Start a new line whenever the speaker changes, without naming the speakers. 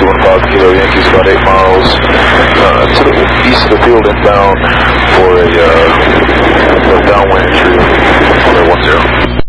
215 Kilo Yankees, about 8 miles to the east of the field inbound.